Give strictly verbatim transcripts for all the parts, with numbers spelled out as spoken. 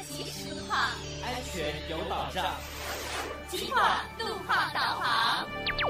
及时路况， 安全有保障。 警广路况导航。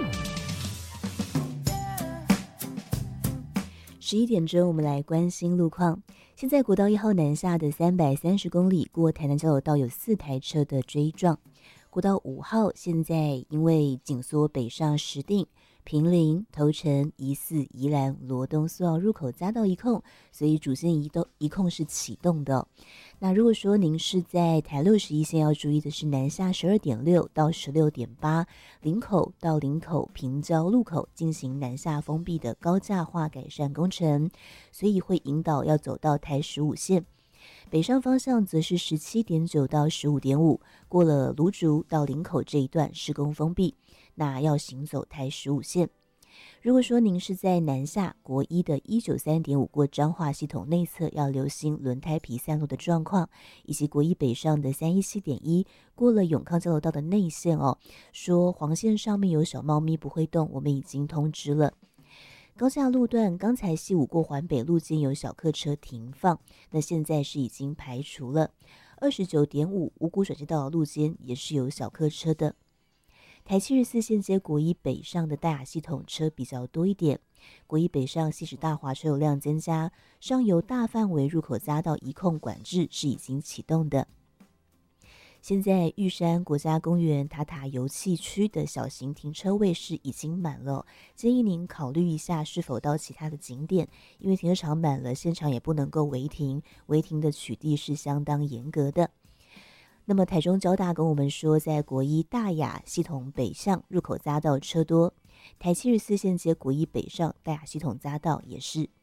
十一点钟，我们来关心路况。现在国道一号南下的三百三十公里，过台南交流道有四台车的追撞。国道五号现在因为紧缩北上石碇、坪林、头城、宜四、宜兰、罗东苏澳入口匝道一控，所以主线移动一控是启动的。那如果说您是在台六十一线，要注意的是南下十二点六到十六点八，林口到林口平交路口进行南下封闭的高架化改善工程，所以会引导要走到台十五线。北上方向则是十七点九到十五点五，过了芦竹到林口这一段施工封闭，那要行走台十五线。如果说您是在南下国一的一九三点五过彰化系统内侧，要留心轮胎皮散落的状况，以及国一北上的三一七点一过了永康交流道的内线哦，说黄线上面有小猫咪不会动，我们已经通知了。高架路段刚才西武过环北路间有小客车停放，那现在是已经排除了。二十九点五五股转接道路间也是有小客车的。台七十四线接国一北上的大雅系统车比较多一点，国一北上西石大华车流量增加，上游大范围入口匝道一控管制是已经启动的。现在玉山国家公园塔塔游憩区的小型停车位是已经满了，建议您考虑一下是否到其他的景点，因为停车场满了，现场也不能够违停，违停的取缔是相当严格的。那么台中交大跟我们说，在国一大雅系统北上入口匝道车多，台七十四线接国一北上大雅系统匝道也是。